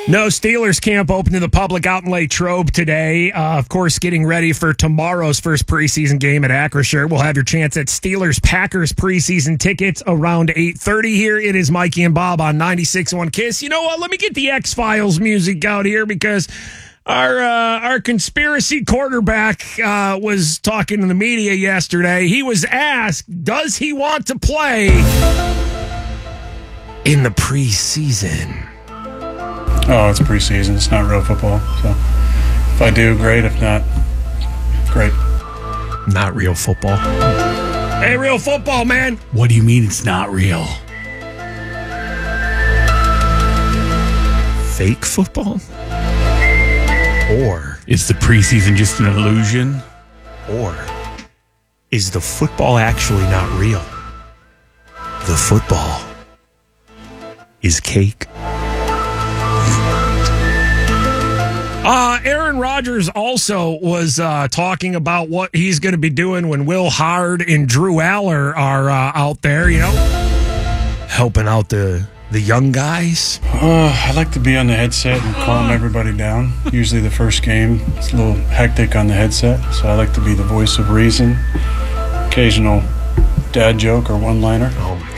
No Steelers camp open to the public out in Latrobe today. Of course, getting ready for tomorrow's first preseason game at Acrisure. We'll have your chance at Steelers-Packers preseason tickets around 8:30 here. It is Mikey and Bob on 96.1 KISS. You know what? Let me get the X-Files music out here because our conspiracy quarterback was talking to the media yesterday. He was asked, does he want to play in the preseason? Oh, it's preseason. It's not real football. So if I do, great. If not, great. Not real football. Hey, real football, man. What do you mean it's not real? Fake football? Or is the preseason just an illusion? Or is the football actually not real? The football is cake. Aaron Rodgers also was talking about what he's going to be doing when Will Hard and Drew Aller are out there, you know, helping out the young guys. I like to be on the headset and calm everybody down. Usually the first game, it's a little hectic on the headset, so I like to be the voice of reason. Occasional dad joke or one-liner. Oh, my gosh.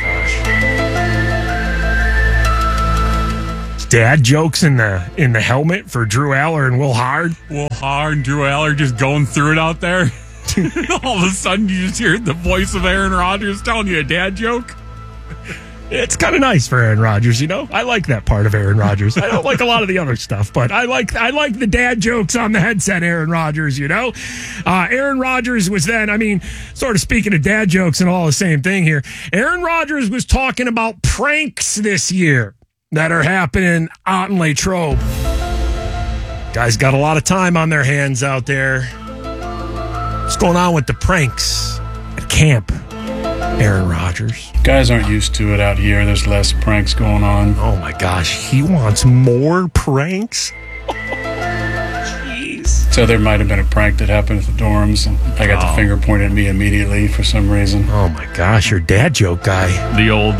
Dad jokes in the helmet for Drew Aller and Will Hard. Will Hard and Drew Aller just going through it out there. All of a sudden, you just hear the voice of Aaron Rodgers telling you a dad joke. It's kind of nice for Aaron Rodgers, you know. I like that part of Aaron Rodgers. I don't like a lot of the other stuff, but I like the dad jokes on the headset. Aaron Rodgers, you know. Aaron Rodgers was then, I mean, sort of speaking of dad jokes and all the same thing here. Aaron Rodgers was talking about pranks this year that are happening out in Latrobe. Guys got a lot of time on their hands out there. What's going on with the pranks at camp, Aaron Rodgers? Guys aren't used to it out here. There's less pranks going on. Oh, my gosh. He wants more pranks? Jeez. So there might have been a prank that happened at the dorms, and I got the finger pointed at me immediately for some reason. Oh, my gosh. Your dad joke guy. The old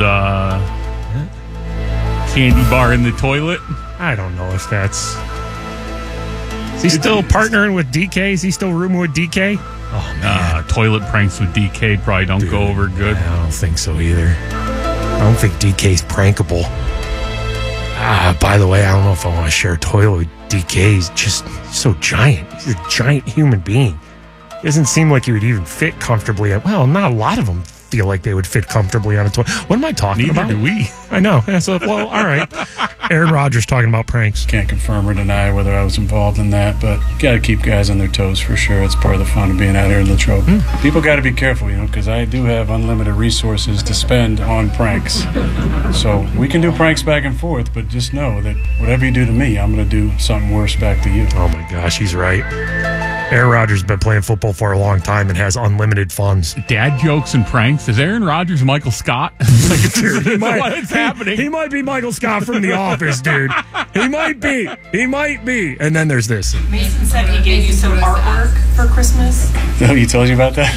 candy bar in the toilet. I don't know if that's... Is he still partnering with DK? Is he still rooming with DK? Oh, man. Toilet pranks with DK probably don't go over good. I don't think so either. I don't think DK's prankable. By the way, I don't know if I want to share a toilet with DK. He's just so giant. He's a giant human being. He doesn't seem like he would even fit comfortably. Well, not a lot of them feel like they would fit comfortably on a toilet. What am I talking about? Neither do we. I know. So, well, all right. Aaron Rodgers talking about pranks. Can't confirm or deny whether I was involved in that, but you got to keep guys on their toes for sure. It's part of the fun of being out here in Latrobe. People got to be careful, you know, because I do have unlimited resources to spend on pranks. So we can do pranks back and forth, but just know that whatever you do to me, I'm going to do something worse back to you. Oh, my gosh, he's right. Aaron Rodgers has been playing football for a long time and has unlimited funds. Dad jokes and pranks. Is Aaron Rodgers Michael Scott? What's happening? He might be Michael Scott from The Office, dude. He might be. He might be. And then there's this. Mason said he gave you some artwork for Christmas. Oh, he told you about that?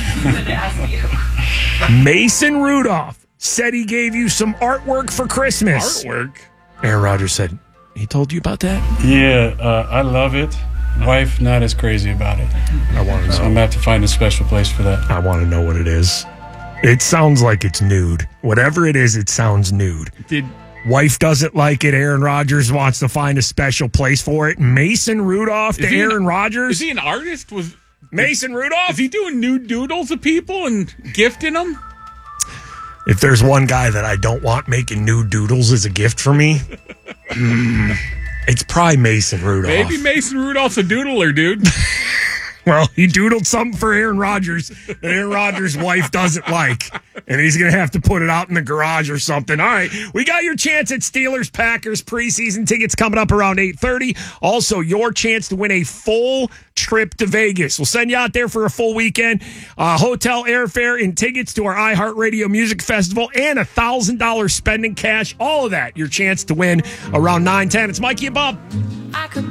Mason Rudolph said he gave you some artwork for Christmas. Artwork? Aaron Rodgers said, he told you about that? Yeah, I love it. Wife not as crazy about it. I want to know. So I'm going to have to find a special place for that. I want to know what it is. It sounds like it's nude. Whatever it is, it sounds nude. Wife doesn't like it. Aaron Rodgers wants to find a special place for it. Mason Rudolph to Aaron Rodgers. Is he an artist? Mason Rudolph? Is he doing nude doodles of people and gifting them? If there's one guy that I don't want making nude doodles as a gift for me, it's probably Mason Rudolph. Maybe Mason Rudolph's a doodler, dude. Well, he doodled something for Aaron Rodgers that Aaron Rodgers' wife doesn't like, and he's going to have to put it out in the garage or something. All right, we got your chance at Steelers-Packers preseason tickets coming up around 8:30. Also, your chance to win a full trip to Vegas. We'll send you out there for a full weekend, hotel, airfare, and tickets to our iHeartRadio Music Festival, and $1,000 spending cash. All of that, your chance to win around 9:10. It's Mikey and Bob.